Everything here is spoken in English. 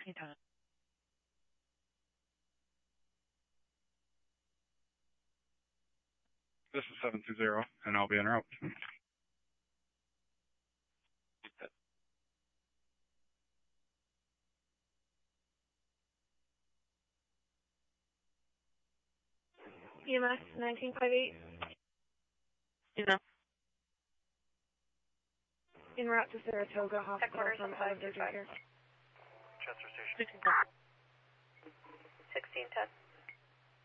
Anytime. This is 720, and I'll be en route. EMS 1958. Yeah. En route to Saratoga Hospital from Alexander. Chester Station. 1610. 1610.